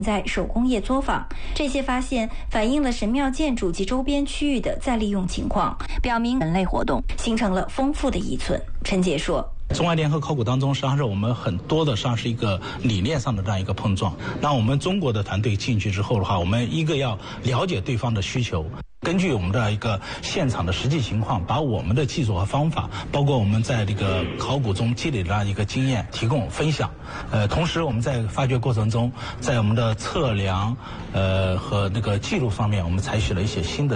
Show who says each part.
Speaker 1: 在手工业作坊，这些发现反映了神庙建筑及周边区域的再利用情况，表明人类活动形成了丰富的遗存。陈杰说，
Speaker 2: 中外联合考古当中，实际上是我们很多的上是一个理念上的这样一个碰撞。那我们中国的团队进去之后的话，我们一个要了解对方的需求，根据我们的一个现场的实际情况，把我们的技术和方法，包括我们在这个考古中积累的这样一个经验提供分享。同时我们在发掘过程中，在我们的测量和那个记录方面，我们采取了一些新的